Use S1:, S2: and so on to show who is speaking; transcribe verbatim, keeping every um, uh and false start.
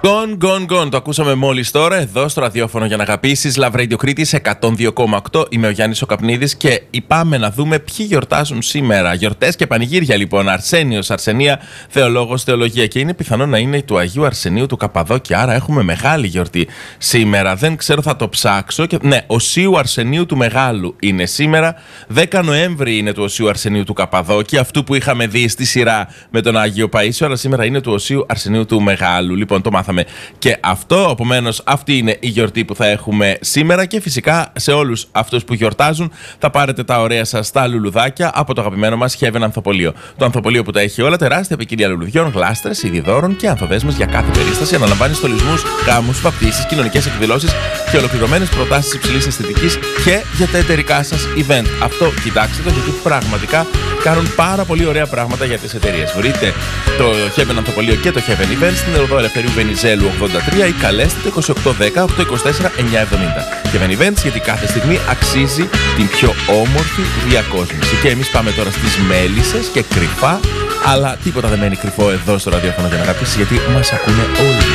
S1: Gone, gone, gone. Το ακούσαμε μόλις τώρα εδώ στο ραδιόφωνο για να αγαπήσεις. Love Radio Κρήτης εκατόν δύο κόμμα οκτώ. Είμαι ο Γιάννης ο Καπνίδης και πάμε να δούμε ποιοι γιορτάζουν σήμερα. Γιορτές και πανηγύρια λοιπόν. Αρσένιος, Αρσενία, Θεολόγος, Θεολογία. Και είναι πιθανό να είναι του Αγίου Αρσενίου του Καπαδόκη. Άρα έχουμε μεγάλη γιορτή σήμερα. Δεν ξέρω, θα το ψάξω. Και... Ναι, Οσίου Αρσενίου του Μεγάλου είναι σήμερα. δέκα Νοέμβρη είναι του Οσίου Αρσενίου του Καπαδόκη. Αυτού που είχαμε δει στη σειρά με τον Άγιο Παΐσιο. Αλλά σήμερα είναι του Οσίου Αρσενίου του Μεγάλου. Λοιπόν, το μάθαμε και αυτό. Επομένως, αυτή είναι η γιορτή που θα έχουμε σήμερα. Και φυσικά σε όλους αυτούς που γιορτάζουν θα πάρετε τα ωραία σας τα λουλουδάκια από το αγαπημένο μας Heaven Ανθοπολείο. Το ανθοπολείο που τα έχει όλα, τεράστια ποικιλία λουλουδιών, γλάστρες, ειδιδώρων και ανθοδέσμες για κάθε περίσταση. Αναλαμβάνει στολισμούς, γάμους, βαπτίσεις, κοινωνικές εκδηλώσεις και ολοκληρωμένες προτάσεις υψηλής αισθητικής και για τα εταιρικά σας event. Αυτό κοιτάξτε το, γιατί πραγματικά κάνουν πάρα πολύ ωραία πράγματα για τις εταιρείες. Βρείτε το Heaven Ανθοπολείο και το Heaven Event στην Οδό Ελευθερίου Βενιζέλου ογδόντα τρία ή καλέστε το είκοσι οκτώ δέκα οκτακόσια είκοσι τέσσερα εννιακόσια εβδομήντα. Heaven Events, γιατί κάθε στιγμή αξίζει την πιο όμορφη διακόσμηση. Και εμείς πάμε τώρα στις Μέλισσες και κρυφά, αλλά τίποτα δεν μένει κρυφό εδώ στο ραδιόφωνο για να αγαπήσεις, γιατί μας ακούνε όλοι.